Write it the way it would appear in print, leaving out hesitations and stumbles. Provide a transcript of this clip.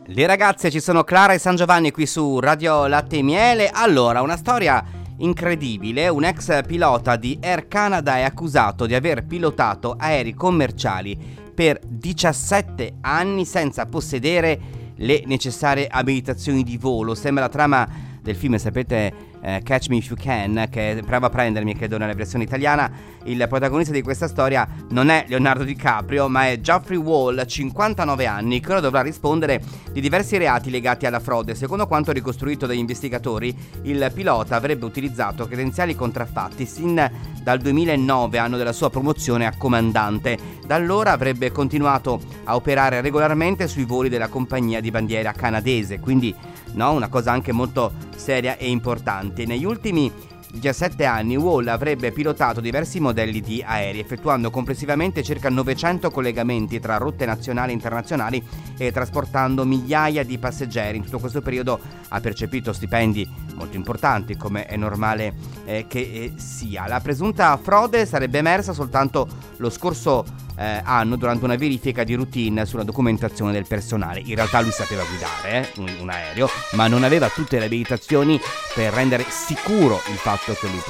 Le ragazze, ci sono Clara e San Giovanni qui su Radio Latte e Miele. Allora, una storia incredibile. Un ex pilota di Air Canada è accusato di aver pilotato aerei commerciali per 17 anni senza possedere le necessarie abilitazioni di volo. Sembra la trama del film, sapete, Catch Me If You Can, che prova a prendermi, credo, nella versione italiana. Il protagonista di questa storia non è Leonardo DiCaprio, ma è Geoffrey Wall, 59 anni, che ora dovrà rispondere di diversi reati legati alla frode. Secondo quanto ricostruito dagli investigatori, il pilota avrebbe utilizzato credenziali contraffatti sin dal 2009, anno della sua promozione a comandante. Da allora avrebbe continuato a operare regolarmente sui voli della compagnia di bandiera canadese, quindi una cosa anche molto seria e importante. Negli ultimi 17 anni Wall avrebbe pilotato diversi modelli di aerei, effettuando complessivamente circa 900 collegamenti tra rotte nazionali e internazionali e trasportando migliaia di passeggeri. In tutto questo periodo ha percepito stipendi molto importanti, come è normale che sia. La presunta frode sarebbe emersa soltanto lo scorso anno durante una verifica di routine sulla documentazione del personale. In realtà lui sapeva guidare un aereo, ma non aveva tutte le abilitazioni per rendere sicuro il fatto che lui